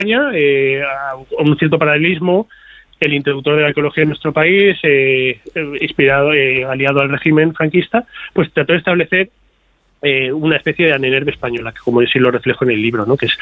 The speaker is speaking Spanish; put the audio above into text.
a un cierto paralelismo, el introductor de la arqueología en nuestro país, aliado al régimen franquista, pues trató de establecer una especie de Annenerbe española, que como sí lo reflejo en el libro, ¿no? Que es